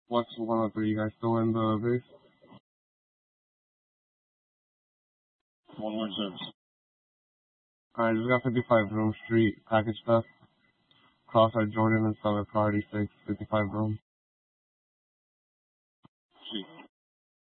What's 103? You guys still in the base? One more service. Alright, just got 55 room street, package stuff. Cross our Jordan and Summit, priority 6, 55 room.